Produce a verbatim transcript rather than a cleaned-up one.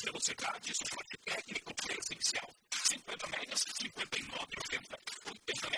velocidade, suporte técnico presencial. cinquenta megas, cinquenta e nove reais e noventa. oitenta